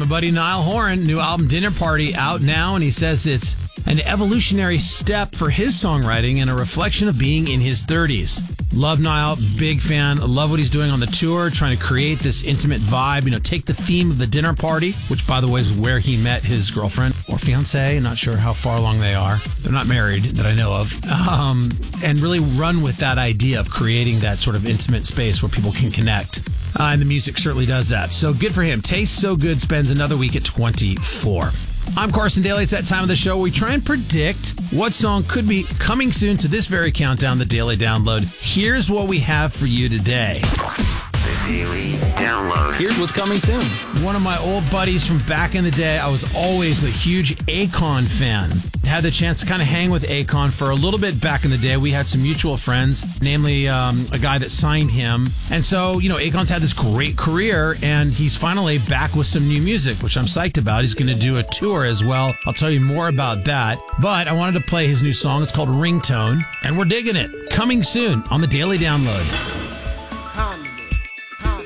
buddy Niall Horan, new album Dinner Party out now, and he says it's an evolutionary step for his songwriting and a reflection of being in his 30s. Love Niall, big fan. Love what he's doing on the tour, trying to create this intimate vibe. You know, take the theme of the dinner party, which, by the way, is where he met his girlfriend or fiance. Not sure how far along they are. They're not married that I know of. And really run with that idea of creating that sort of intimate space where people can connect. And the music certainly does that. So good for him. Tastes So Good spends another week at 24. I'm Carson Daly. It's that time of the show where we try and predict what song could be coming soon to this very countdown, the Daily Download. Here's what we have for you today. The Daily Download. Here's what's coming soon. One of my old buddies from back in the day, I was always a huge Akon fan. Had the chance to kind of hang with Akon for a little bit back in the day. We had some mutual friends, namely a guy that signed him. And so, you know, Akon's had this great career, and he's finally back with some new music, which I'm psyched about. He's going to do a tour as well. I'll tell you more about that. But I wanted to play his new song. It's called Ringtone, and we're digging it. Coming soon on the Daily Download.